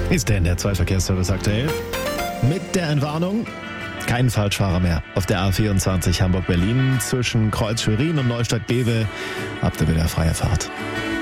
Ist der in der Zweitverkehrsservice aktuell? Mit der Entwarnung: kein Falschfahrer mehr auf der A24 Hamburg-Berlin zwischen Kreuz Schwerin und Neustadt-Bewe. Habt ihr wieder freie Fahrt.